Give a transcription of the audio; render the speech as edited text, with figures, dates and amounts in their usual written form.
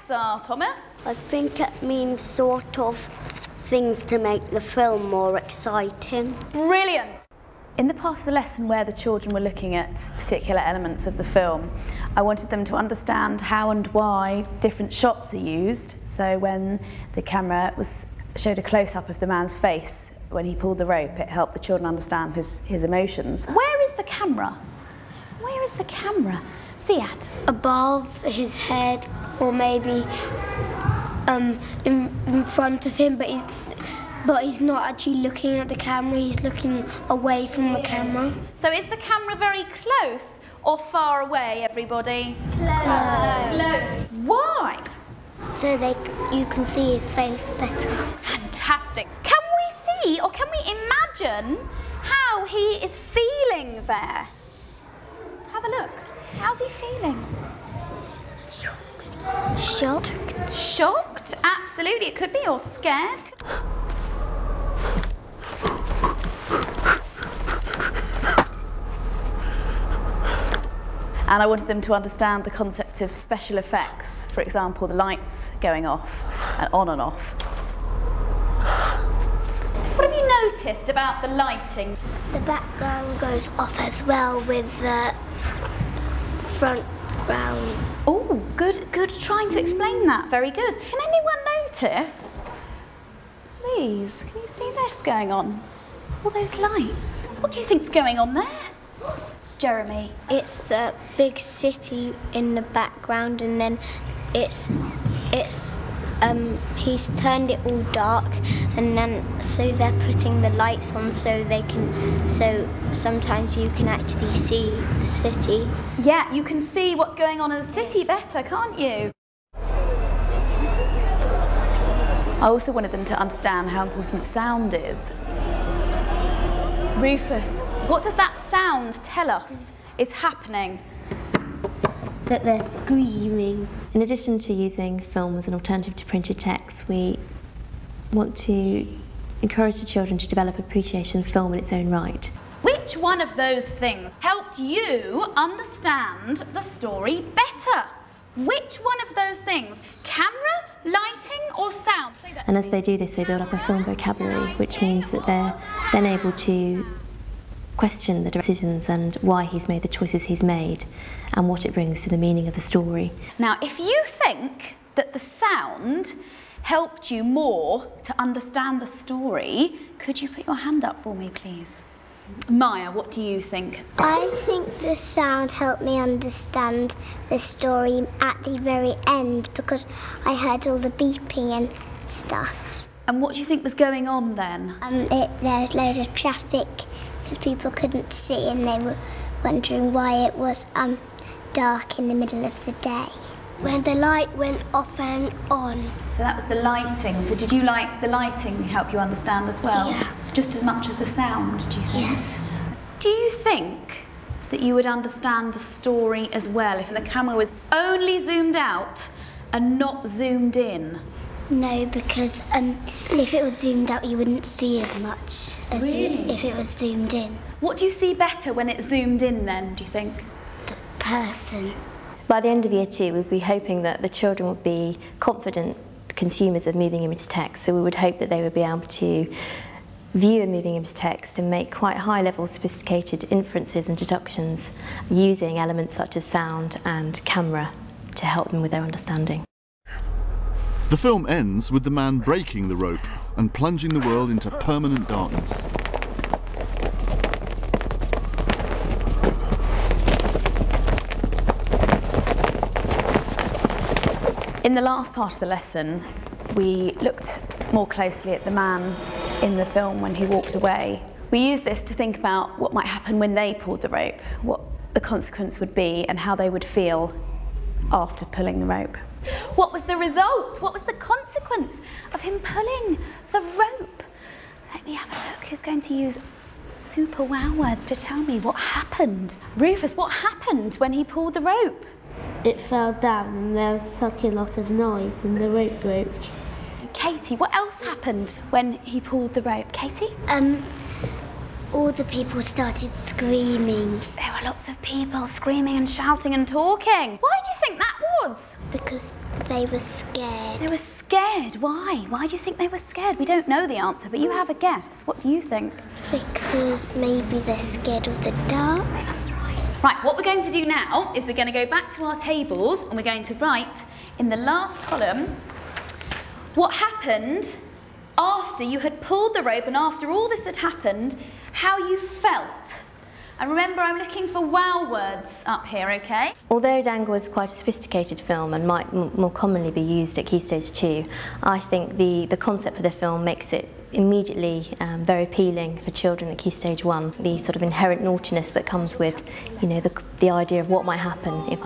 Pixar, Thomas? I think it means sort of things to make the film more exciting. Brilliant! In the part of the lesson where the children were looking at particular elements of the film, I wanted them to understand how and why different shots are used. So when the camera showed a close-up of the man's face when he pulled the rope, it helped the children understand his emotions. Where is the camera? Where is the camera? Ziad? Above his head, or maybe in front of him, but he's not actually looking at the camera, he's looking away from the camera. So is the camera very close or far away, everybody? Close. Why? So you can see his face better. Fantastic. Can we see, or can we imagine how he is feeling there? Have a look. How's he feeling? Shocked. Shocked? Absolutely. It could be, or scared. And I wanted them to understand the concept of special effects. For example, the lights going off and on and off. What have you noticed about the lighting? The background goes off as well with the front ground. Oh, good trying to explain that. Very good. Can anyone notice? Please, can you see this going on? All those lights. What do you think's going on there? Jeremy? It's the big city in the background, and then he's turned it all dark, and then so they're putting the lights on so sometimes you can actually see the city. Yeah, you can see what's going on in the city better, can't you? I also wanted them to understand how important sound is. Rufus, what does that sound tell us is happening? That they're screaming. In addition to using film as an alternative to printed text, we want to encourage the children to develop appreciation of film in its own right. Which one of those things helped you understand the story better? Which one of those things? Camera, lighting or sound? And as they do this, they build up a film vocabulary, which means that they're then able to question the decisions and why he's made the choices he's made and what it brings to the meaning of the story. Now, if you think that the sound helped you more to understand the story, could you put your hand up for me, please? Maya, what do you think? I think the sound helped me understand the story at the very end because I heard all the beeping and stuff. And what do you think was going on then? There was loads of traffic because people couldn't see and they were wondering why it was dark in the middle of the day. When the light went off and on. So that was the lighting. So did you like the lighting help you understand as well? Yeah. Just as much as the sound, do you think? Yes. Do you think that you would understand the story as well if the camera was only zoomed out and not zoomed in? No, because if it was zoomed out, you wouldn't see as much as if it was zoomed in. What do you see better when it's zoomed in then, do you think? The person. By the end of year 2, we'd be hoping that the children would be confident consumers of moving image text, so we would hope that they would be able to view a moving image text and make quite high-level sophisticated inferences and deductions using elements such as sound and camera to help them with their understanding. The film ends with the man breaking the rope and plunging the world into permanent darkness. In the last part of the lesson, we looked more closely at the man in the film when he walked away. We used this to think about what might happen when they pulled the rope, what the consequence would be and how they would feel after pulling the rope. What was the result? What was the consequence of him pulling the rope? Let me have a look. Who's going to use super wow words to tell me what happened? Rufus, what happened when he pulled the rope? It fell down and there was such a lot of noise and the rope broke. Katie, what else happened when he pulled the rope? Katie? All the people started screaming. There were lots of people screaming and shouting and talking. Why do you think that was? Because they were scared. They were scared. Why? Why do you think they were scared? We don't know the answer, but you have a guess. What do you think? Because maybe they're scared of the dark. That's right. Right, what we're going to do now is we're going to go back to our tables and we're going to write in the last column what happened after you had pulled the rope and after all this had happened, how you felt. And remember, I'm looking for wow words up here, okay? Although Dangle is quite a sophisticated film and might more commonly be used at Key Stage 2, I think the concept of the film makes it immediately very appealing for children at Key Stage 1. The sort of inherent naughtiness that comes with, you know, the idea of what might happen if